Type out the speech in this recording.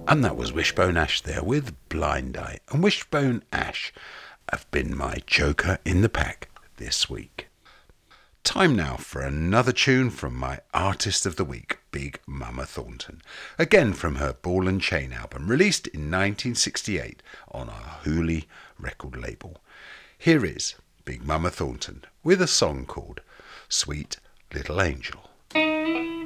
And that was Wishbone Ash there with Blind Eye. And Wishbone Ash have been my joker in the pack this week. Time now for another tune from my artist of the week, Big Mama Thornton. Again from her Ball and Chain album, released in 1968 on our Hooley record label. Here is Big Mama Thornton with a song called Sweet Little Angel.